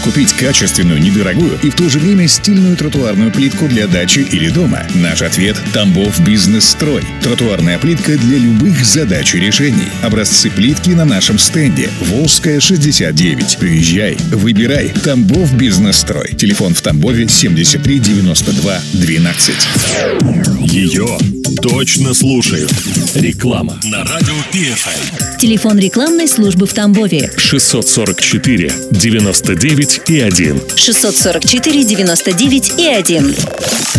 Купить качественную, недорогую и в то же время стильную тротуарную плитку для дачи или дома. Наш ответ – Тамбов Бизнес-строй. Тротуарная плитка для любых задач и решений. Образцы плитки на нашем стенде. Волжская, 69. Приезжай, выбирай. Тамбов Бизнес-строй. Телефон в Тамбове 73 92 12. Ее точно слушают. Реклама на радио PFM. Телефон рекламной службы в Тамбове 644 99 и 1. 644 99 и 1.